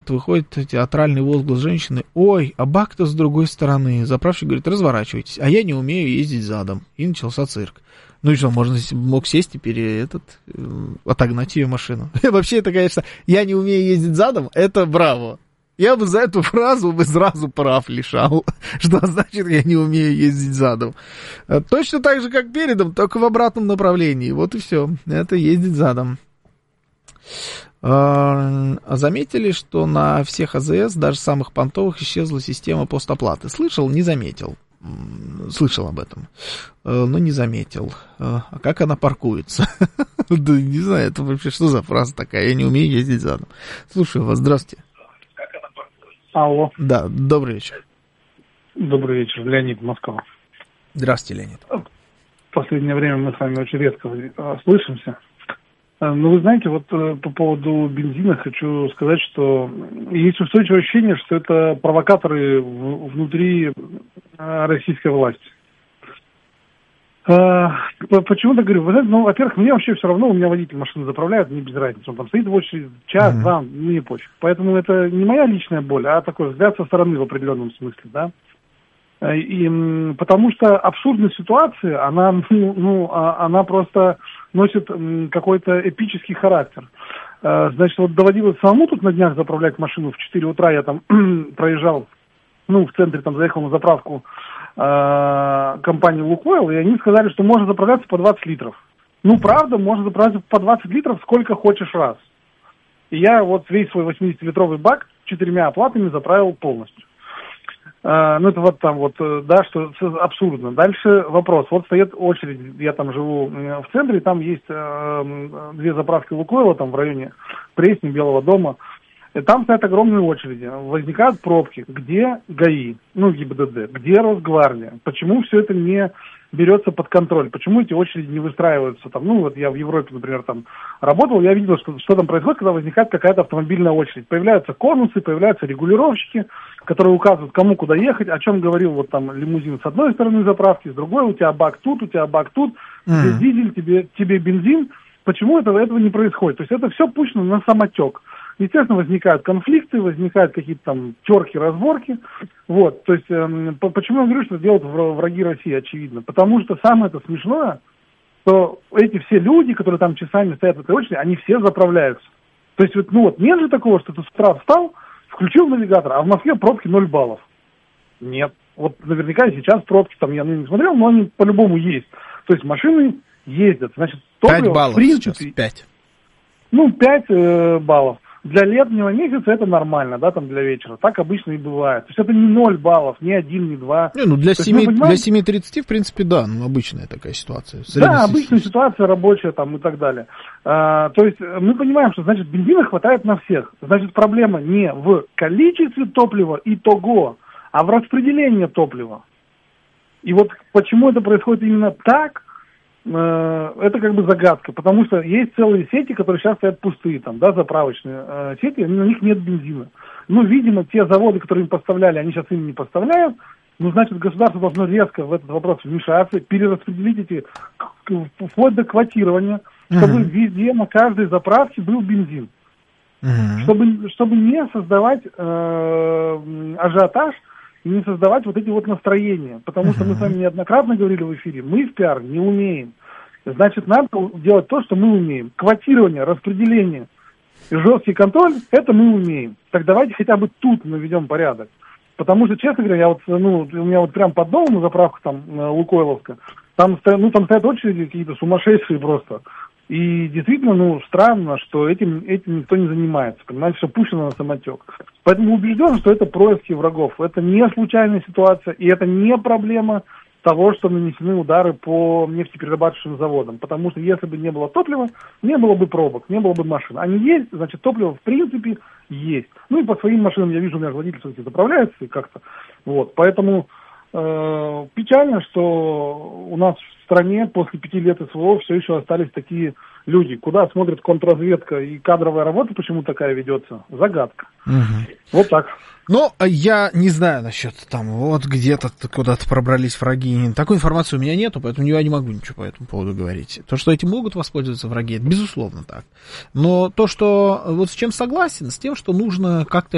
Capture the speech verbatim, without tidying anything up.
выходит театральный возглас женщины: ой, а бак-то с другой стороны. Заправщик говорит: разворачивайтесь, а я не умею ездить задом. И начался цирк. Ну и что, можно мог сесть и пере, этот, отогнать ее машину. Вообще это, конечно, я не умею ездить задом, это браво. Я бы за эту фразу бы сразу прав лишал. Что значит, я не умею ездить задом? Точно так же, как передом, только в обратном направлении. Вот и все. Это ездить задом. Заметили, что на всех АЗС, даже самых понтовых, исчезла система постоплаты? Слышал? Не заметил. Слышал об этом, но не заметил. А как она паркуется? Да не знаю, это вообще что за фраза такая? Я не умею ездить задом. Слушаю вас, здравствуйте. Алло. Да, добрый вечер. Добрый вечер, Леонид, Москва. Здравствуйте, Леонид. В последнее время мы с вами очень редко слышимся. Ну, вы знаете, вот по поводу бензина хочу сказать, что есть устойчивое ощущение, что это провокаторы внутри российской власти. Почему так говорю? Вы знаете, ну, во-первых, мне вообще все равно, у меня водитель машины заправляет, мне без разницы. Он там стоит в очереди час, mm-hmm. два, мне пофиг. Поэтому это не моя личная боль, а такой взгляд со стороны в определенном смысле, да. И, потому что абсурдная ситуация, она, ну, ну, она просто носит какой-то эпический характер. Значит, вот доводилось самому тут на днях заправлять машину в четыре утра, я там проезжал, ну, в центре, там, заехал на заправку компании «Лукойл», и они сказали, что можно заправляться по двадцать литров. Ну, правда, можно заправляться по двадцать литров сколько хочешь раз. И я вот весь свой восьмидесятилитровый бак четырьмя оплатами заправил полностью. Uh, ну, это вот там вот, да, что абсурдно. Дальше вопрос. Вот стоит очередь, я там живу в центре, там есть uh, две заправки «Лукойла», там в районе Пресни, Белого дома. И там стоят огромные очереди. Возникают пробки. Где ГАИ, ну, ГИБДД, где Росгвардия? Почему все это не берется под контроль? Почему эти очереди не выстраиваются? Там, ну, вот я в Европе, например, там работал, я видел, что, что там происходит, когда возникает какая-то автомобильная очередь. Появляются конусы, появляются регулировщики, которые указывают, кому куда ехать, о чем говорил вот там лимузин с одной стороны заправки, с другой у тебя бак тут, у тебя бак тут, mm-hmm. тебе дизель, тебе, тебе бензин. Почему этого, этого не происходит? То есть это все пущено на самотек. Естественно, возникают конфликты, возникают какие-то там терки, разборки. Вот, то есть, э, почему я говорю, что делают враги России, очевидно? Потому что самое это смешное, что эти все люди, которые там часами стоят в этой очереди, они все заправляются. То есть, вот, ну вот, нет же такого, что ты с утра встал, включил навигатор, а в Москве пробки ноль баллов. Нет. Вот наверняка сейчас пробки, там я не смотрел, но они по-любому есть. То есть машины ездят. Значит, топливо, пять баллов в принципе, сейчас, пять. Ну, пять э, баллов. Для летнего месяца это нормально, да, там для вечера. Так обычно и бывает. То есть это не ноль баллов, ни один, ни два. Не, ну для семи тридцати, в принципе, да, ну обычная такая ситуация. Да, обычная ситуация рабочая там и так далее. А, то есть мы понимаем, что, значит, бензина хватает на всех. Значит, проблема не в количестве топлива и того, а в распределении топлива. И вот почему это происходит именно так, это как бы загадка, потому что есть целые сети, которые сейчас стоят пустые, там, да, заправочные э, сети, на них нет бензина. Ну, видимо, те заводы, которые им поставляли, они сейчас им не поставляют, ну, значит, государство должно резко в этот вопрос вмешаться, перераспределить эти, вплоть до квотирования, чтобы uh-huh. везде, на каждой заправке был бензин. Uh-huh. Чтобы, чтобы не создавать э, ажиотаж, и не создавать вот эти вот настроения. Потому что мы с вами неоднократно говорили в эфире, мы в пиар не умеем. Значит, надо делать то, что мы умеем. Квотирование, распределение, жесткий контроль, это мы умеем. Так давайте хотя бы тут наведем порядок. Потому что, честно говоря, я вот, ну, у меня вот прям под домом на заправку там Лукойловска, там стоят, ну, там стоят очереди какие-то сумасшедшие просто. И действительно, ну, странно, что этим, этим никто не занимается. Понимаете, что пущено на самотек. Поэтому убежден, что это происки врагов. Это не случайная ситуация, и это не проблема того, что нанесены удары по нефтеперерабатывающим заводам. Потому что если бы не было топлива, не было бы пробок, не было бы машин. Они есть, значит, топливо в принципе есть. Ну и по своим машинам я вижу, у меня водитель все-таки заправляется и как-то. Вот, поэтому э, печально, что у нас в стране после пяти лет СВО все еще остались такие люди. Куда смотрит контрразведка и кадровая работа, почему такая ведется? Загадка. Угу. Вот так. Ну, я не знаю насчет там, вот где-то куда-то пробрались враги. Такой информации у меня нету, поэтому я не могу ничего по этому поводу говорить. То, что этим могут воспользоваться враги, это безусловно так. Но то, что вот с чем согласен, с тем, что нужно как-то